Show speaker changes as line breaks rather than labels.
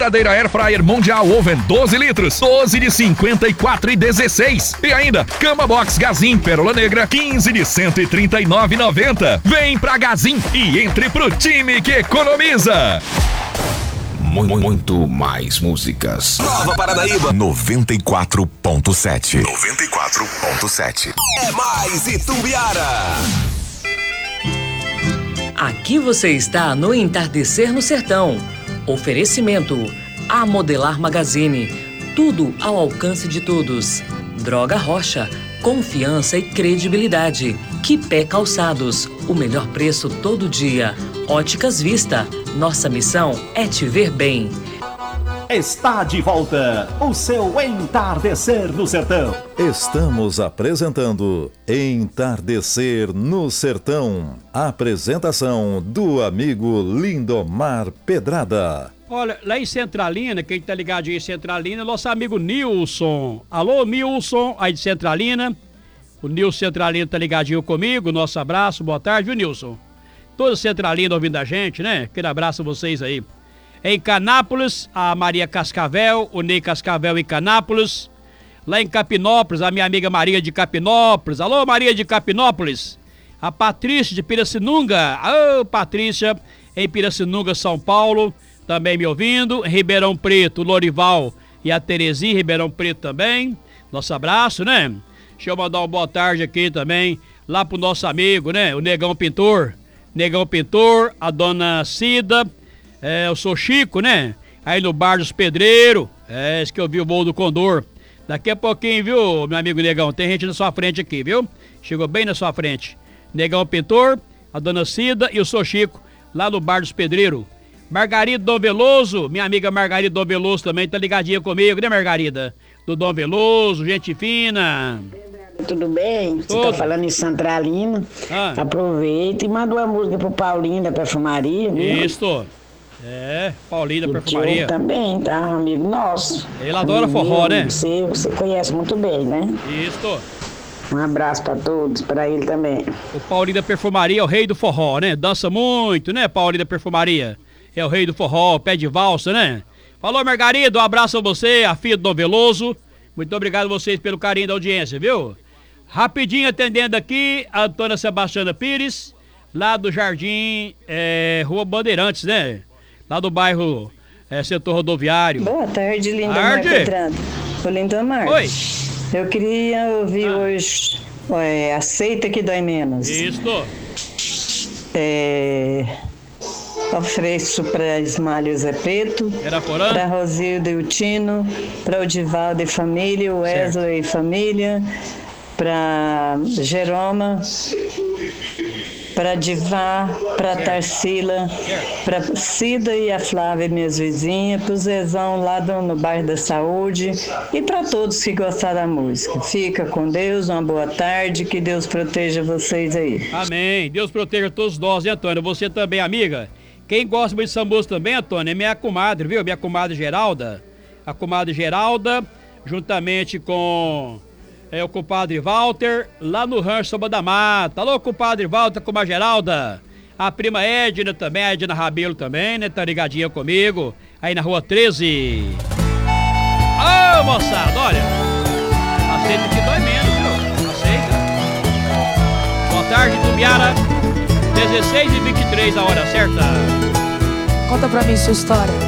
Frigideira Air Fryer Mundial Oven 12 litros, 12 de 54,16. E ainda, Cama Box Gazin Pérola Negra, 15 de 139,90. Vem pra Gazin e entre pro time que economiza.
Muito mais músicas. Nova Paranaíba 94.7. 94.7. É mais Itumbiara.
Aqui você está no Entardecer no Sertão. Oferecimento A Modelar Magazine. Tudo ao alcance de todos. Droga Rocha. Confiança e credibilidade. Quipé Calçados. O melhor preço todo dia. Óticas Vista. Nossa missão é te ver bem.
Está de volta o seu Entardecer no Sertão.
Estamos apresentando Entardecer no Sertão. Apresentação do amigo Lindomar Pedrada.
Olha, lá em Centralina, quem tá ligado aí em Centralina, nosso amigo Nilson. Alô, Nilson, aí de Centralina. O Nilson Centralina tá ligadinho comigo. Nosso abraço, boa tarde, viu, Nilson? Todo Centralina ouvindo a gente, né? Aquele abraço a vocês aí. Em Canápolis, a Maria Cascavel, o Ney Cascavel em Canápolis. Lá em Capinópolis, a minha amiga Maria de Capinópolis. Alô, Maria de Capinópolis. A Patrícia de Pirassununga. Ô, Patrícia, em Pirassununga, São Paulo, também me ouvindo. Em Ribeirão Preto, o Lorival e a Terezinha, Ribeirão Preto também. Nosso abraço, né? Deixa eu mandar uma boa tarde aqui também, lá pro nosso amigo, né? O Negão Pintor. Negão Pintor, a dona Cida, eu sou Chico, né? Aí no Bar dos Pedreiros, esse que eu vi o voo do Condor. Daqui a pouquinho, viu, meu amigo Negão, tem gente na sua frente aqui, viu? Chegou bem na sua frente. Negão Pintor, a dona Cida e o sou Chico, lá no Bar dos Pedreiros. Margarida Dom Veloso, minha amiga Margarida Dom Veloso também tá ligadinha comigo, né, Margarida? Do Dom Veloso, gente fina.
Tudo bem? Você tá falando em Centralina. Aproveita e manda uma música pro Paulinho da Perfumaria, viu?
Isso. Paulinho da Perfumaria.
Eu também, tá? Amigo nosso.
Ele adora forró, né?
Você conhece muito bem, né?
Isso.
Um abraço pra todos, pra ele também.
O Paulinho da Perfumaria é o rei do forró, né? Dança muito, né, Paulinho da Perfumaria? É o rei do forró, pé de valsa, né? Falou, Margarida, um abraço a você, a filha do Dom Veloso. Muito obrigado a vocês pelo carinho da audiência, viu? Rapidinho atendendo aqui, a Antônia Sebastiana Pires, lá do Jardim, Rua Bandeirantes, né? Lá do bairro, setor rodoviário.
Boa tarde, Lindomar Pedrada. Ô, Lindomar.
Oi.
Eu queria ouvir hoje, Aceita que Dói Menos.
Isso.
Ofereço para Ismália Zé Preto, para Rosilda e o Tino, para o Divaldo e família, o Wesley e família, para Jeroma, para Divá, para Tarsila, para Cida e a Flávia, minhas vizinhas, para o Zezão lá no bairro da Saúde e para todos que gostaram da música. Fica com Deus, uma boa tarde, que Deus proteja vocês aí.
Amém, Deus proteja todos nós, hein, Antônia? Você também, amiga? Quem gosta muito de essa música também, Antônia, é minha comadre, viu? Minha comadre Geralda. A comadre Geralda, juntamente com o compadre Walter, lá no Rancho Sombra da Mata. Alô, compadre Walter, com a Geralda. A prima Edna também, a Edna Rabelo também, né? Tá ligadinha comigo, aí na Rua 13. Ô, moçada, olha. Aceita que dói menos, viu? Aceita. Boa tarde, Itumbiara. 16h23, a hora certa.
Conta pra mim sua história.